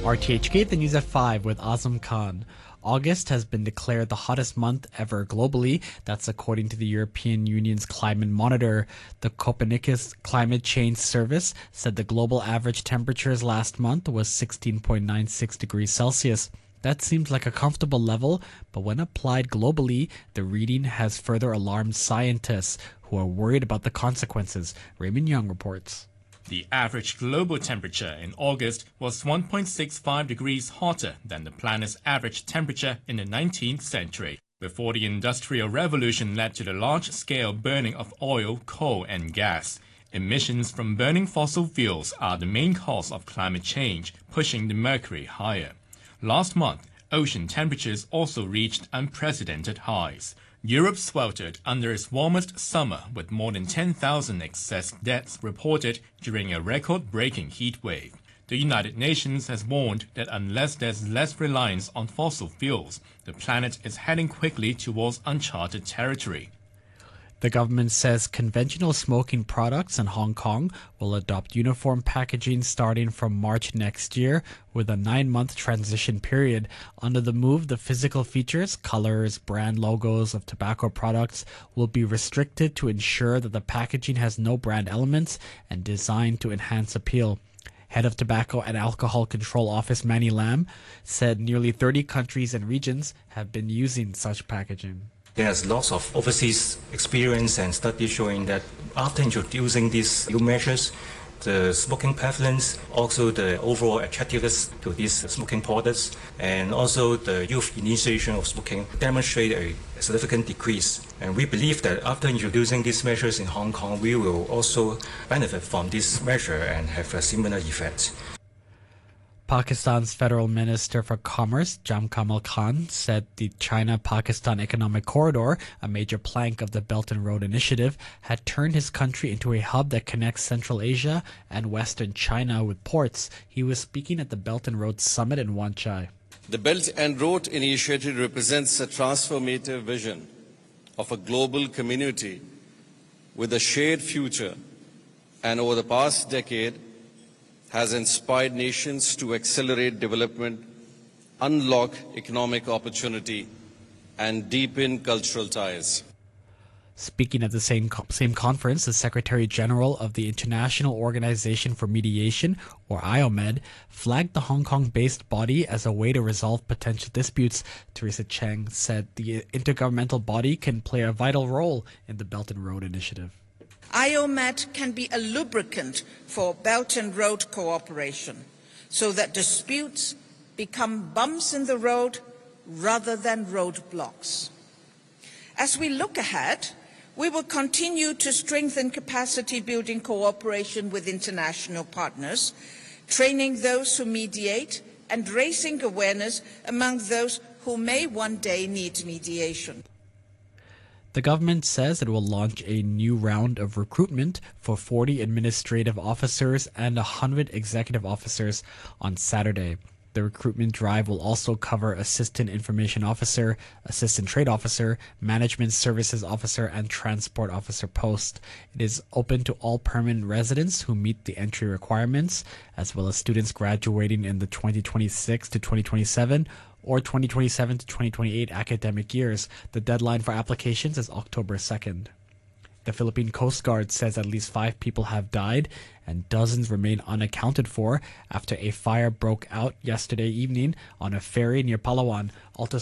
RTHK, the news at 5 with Azam Khan. August has been declared the hottest month ever globally. That's according to the European Union's Climate Monitor. The Copernicus Climate Change Service said the global average temperatures last month was 16.96 degrees Celsius. That seems like a comfortable level, but when applied globally, the reading has further alarmed scientists who are worried about the consequences. Raymond Young reports. The average global temperature in August was 1.65 degrees hotter than the planet's average temperature in the 19th century, before the Industrial Revolution led to the large-scale burning of oil, coal, and gas. Emissions from burning fossil fuels are the main cause of climate change, pushing the mercury higher. Last month, ocean temperatures also reached unprecedented highs. Europe sweltered under its warmest summer with more than 10,000 excess deaths reported during a record-breaking heat wave. The United Nations has warned that unless there's less reliance on fossil fuels, the planet is heading quickly towards uncharted territory. The government says conventional smoking products in Hong Kong will adopt uniform packaging starting from March next year, with a 9-month transition period. Under the move, the physical features, colors, brand logos of tobacco products will be restricted to ensure that the packaging has no brand elements and designed to enhance appeal. Head of Tobacco and Alcohol Control Office Manny Lam said nearly 30 countries and regions have been using such packaging. There's lots of overseas experience and studies showing that after introducing these new measures, the smoking prevalence, also the overall attractiveness to these smoking products, and also the youth initiation of smoking demonstrate a significant decrease. And we believe that after introducing these measures in Hong Kong, we will also benefit from this measure and have a similar effect. Pakistan's Federal Minister for Commerce, Jamkamal Khan, said the China-Pakistan Economic Corridor, a major plank of the Belt and Road Initiative, had turned his country into a hub that connects Central Asia and Western China with ports. He was speaking at the Belt and Road Summit in Wan Chai. The Belt and Road Initiative represents a transformative vision of a global community with a shared future, and over the past decade, has inspired nations to accelerate development, unlock economic opportunity, and deepen cultural ties. Speaking at the same conference, the Secretary General of the International Organization for Mediation, or IOMED, flagged the Hong Kong-based body as a way to resolve potential disputes. Teresa Cheng said the intergovernmental body can play a vital role in the Belt and Road Initiative. IOMED can be a lubricant for Belt and Road cooperation so that disputes become bumps in the road rather than roadblocks. As we look ahead, we will continue to strengthen capacity building cooperation with international partners, training those who mediate and raising awareness among those who may one day need mediation. The government says it will launch a new round of recruitment for 40 administrative officers and 100 executive officers on Saturday. The recruitment drive will also cover Assistant Information Officer, Assistant Trade Officer, Management Services Officer, and Transport Officer posts. It is open to all permanent residents who meet the entry requirements, as well as students graduating in the 2026 to 2027 or 2027 to 2028 academic years. The deadline for applications is October 2nd. The Philippine Coast Guard says at least 5 people have died and dozens remain unaccounted for after a fire broke out yesterday evening on a ferry near Palawan.